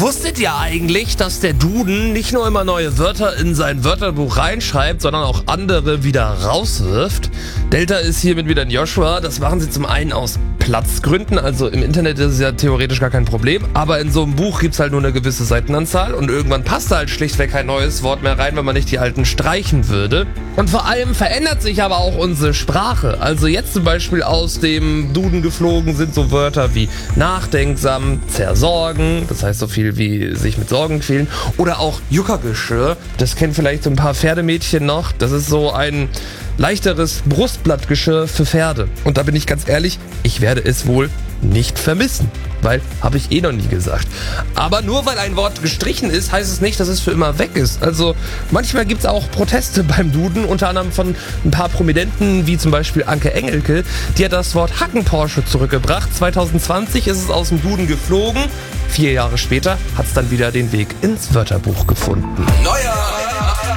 Wusstet ihr eigentlich, dass der Duden nicht nur immer neue Wörter in sein Wörterbuch reinschreibt, sondern auch andere wieder rauswirft? Delta ist hiermit wieder ein Joshua. Das machen sie zum einen aus Platzgründen, also im Internet ist es ja theoretisch gar kein Problem, aber in so einem Buch gibt's halt nur eine gewisse Seitenanzahl und irgendwann passt da halt schlichtweg kein neues Wort mehr rein, wenn man nicht die alten streichen würde. Und vor allem verändert sich aber auch unsere Sprache. Also jetzt zum Beispiel aus dem Duden geflogen sind so Wörter wie nachdenksam, zersorgen, das heißt so viel wie sich mit Sorgen quälen, oder auch Juckergeschirr, das kennen vielleicht so ein paar Pferdemädchen noch, das ist so ein leichteres Brustblattgeschirr für Pferde. Und da bin ich ganz ehrlich, ich werde es wohl nicht vermissen, weil habe ich noch nie gesagt. Aber nur weil ein Wort gestrichen ist, heißt es nicht, dass es für immer weg ist. Also manchmal gibt es auch Proteste beim Duden, unter anderem von ein paar Prominenten, wie zum Beispiel Anke Engelke. Die hat das Wort Hackenporsche zurückgebracht. 2020 ist es aus dem Duden geflogen. 4 Jahre später hat es dann wieder den Weg ins Wörterbuch gefunden. Neuer